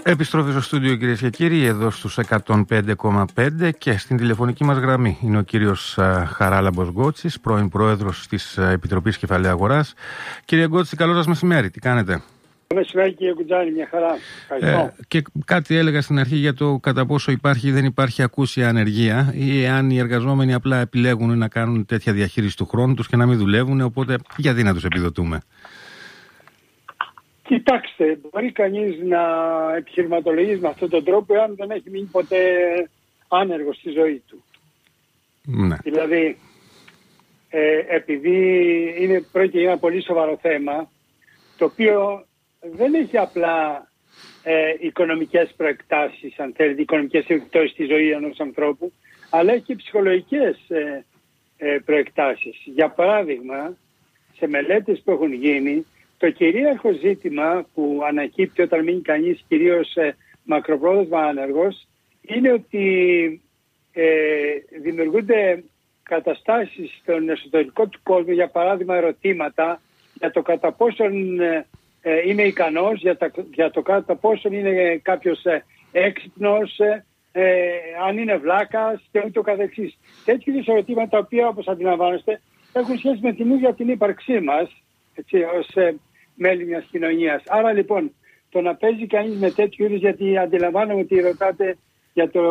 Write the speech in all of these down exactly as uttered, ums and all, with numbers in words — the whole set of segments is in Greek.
Επιστροφή στο στούντιο, κυρίες και κύριοι, εδώ στους εκατόν πέντε κόμμα πέντε και στην τηλεφωνική μας γραμμή είναι ο κύριος Χαράλαμπος Γκότσης, πρώην πρόεδρος της Επιτροπής Κεφαλαίου Αγοράς. Κύριε Γκότση, καλό σας μεσημέρι, τι κάνετε? Μεσημέρι, κύριε Κουτζάνη, μια χαρά. Ε, και κάτι έλεγα στην αρχή για το κατά πόσο υπάρχει ή δεν υπάρχει ακούσια ανεργία, ή αν οι εργαζόμενοι απλά επιλέγουν να κάνουν τέτοια διαχείριση του χρόνου τους και να μην δουλεύουν, οπότε γιατί να τους επιδοτούμε? Κοιτάξτε, μπορεί κανείς να επιχειρηματολογήσει με αυτόν τον τρόπο εάν δεν έχει μείνει ποτέ άνεργος στη ζωή του. Ναι. Δηλαδή, ε, επειδή είναι πρόκειται για ένα πολύ σοβαρό θέμα, το οποίο δεν έχει απλά ε, οικονομικές προεκτάσεις, αν θέλετε, οικονομικές επιπτώσεις στη ζωή ενός ανθρώπου, αλλά έχει και ψυχολογικές ε, ε, προεκτάσεις. Για παράδειγμα, σε μελέτες που έχουν γίνει, το κυρίαρχο ζήτημα που ανακύπτει όταν μείνει κανείς κυρίως ε, μακροπρόθεσμα άνεργος είναι ότι ε, δημιουργούνται καταστάσεις στον εσωτερικό του κόσμου, για παράδειγμα ερωτήματα για το κατά πόσον ε, ε, είναι ικανός, για, τα, για το κατά πόσον είναι κάποιος ε, έξυπνος, ε, ε, αν είναι βλάκας και ούτω καθεξής. Τέτοιου ερωτήματα τα οποία, όπως αντιλαμβάνεστε, έχουν σχέση με την ίδια την ύπαρξή μας, έτσι, ως ε, μέλη μιας κοινωνίας. Άρα λοιπόν, το να παίζει κανείς με τέτοιου είδους, γιατί αντιλαμβάνομαι ότι ρωτάτε για το,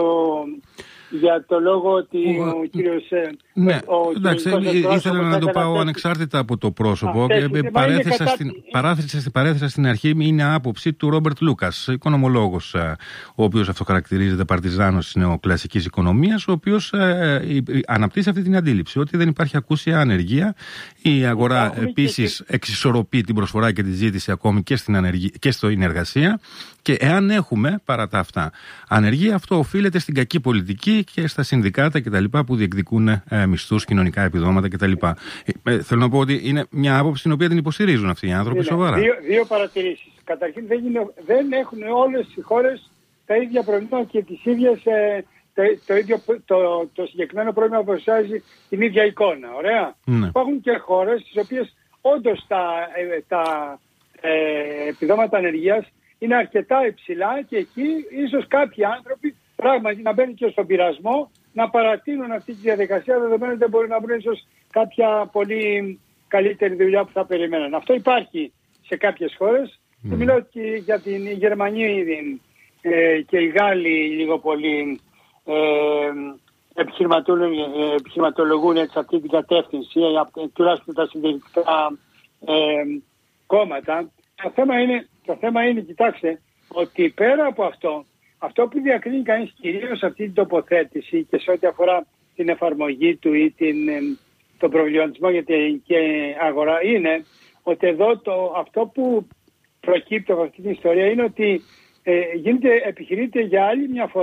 για το λόγο ότι ο, ο κύριος... Ναι, ο, εντάξει, ήθελα να το πάω ανεξάρτητα από το πρόσωπο. Α, και τέτοι, παρέθεσα, στην, παράθεσα, παρέθεσα στην αρχή, είναι άποψη του Ρόμπερτ Λούκας, οικονομολόγος, ο οποίος αυτοχαρακτηρίζεται παρτιζάνος της νεοκλασικής οικονομίας, ο οποίος ε, ε, αναπτύσσει αυτή την αντίληψη, ότι δεν υπάρχει ακούσια ανεργία. Η αγορά επίσης και... εξισορροπεί την προσφορά και τη ζήτηση ακόμη και στην, ανεργία, και στην εργασία. Και εάν έχουμε, παρά τα αυτά, ανεργία, αυτό οφείλεται στην κακή πολιτική και στα συνδικάτα κτλ. Που διεκδικούν ε, μισθούς, κοινωνικά επιδόματα κτλ. Ε, θέλω να πω ότι είναι μια άποψη την οποία την υποστηρίζουν αυτοί οι άνθρωποι είναι, σοβαρά. Δύο, δύο παρατηρήσεις. Καταρχήν, δεν, είναι, δεν έχουν όλες οι χώρες τα ίδια προβλήματα και τις ίδιες, ε, το, το, ίδιο, το, το συγκεκριμένο πρόβλημα που παρουσιάζει την ίδια εικόνα. Ωραία. Ναι. Υπάρχουν και χώρες στις οποίες όντως τα, ε, τα ε, επιδόματα ανεργίας είναι αρκετά υψηλά και εκεί ίσως κάποιοι άνθρωποι πράγματι να μπαίνουν και στον πειρασμό να παρατείνουν αυτή τη διαδικασία, δεδομένου ότι δεν μπορεί να βρουν ίσως κάποια πολύ καλύτερη δουλειά που θα περιμένουν. Αυτό υπάρχει σε κάποιες χώρες. Mm. Και μιλάω και για την Γερμανία ήδη ε, και οι Γάλλοι λίγο πολύ ε, επιχειρηματολογούν, επιχειρηματολογούν σε αυτή την κατεύθυνση, ε, τουλάχιστον τα συντηρητικά ε, κόμματα. Το θέμα είναι, το θέμα είναι, κοιτάξτε, ότι πέρα από αυτό, αυτό που διακρίνει κανείς κυρίως αυτή την τοποθέτηση και σε ό,τι αφορά την εφαρμογή του ή την, τον προβληματισμό για την αγορά είναι ότι εδώ το, αυτό που προκύπτει από αυτή την ιστορία είναι ότι ε, γίνεται, επιχειρείται για άλλη μια φορά